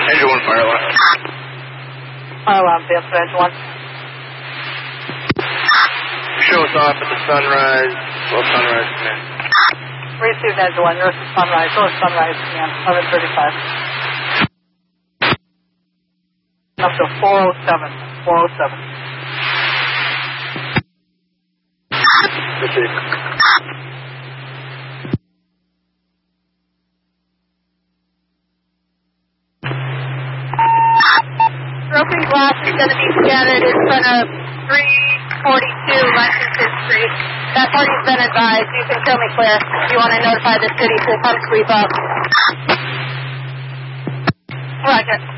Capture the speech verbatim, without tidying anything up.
Engine one, fire alarm. Fire alarm, advance to engine one. Show us off at the Sunrise. Well, Sunrise command. Received engine one, yours is Sunrise, or Sunrise command, eleven thirty-five. Up to four oh seven, four oh seven. Received. Broken glass is going to be scattered in front of three forty-two Lexington Street. That party's been advised. You can show me clear. If you want to notify the city to come sweep up. Roger.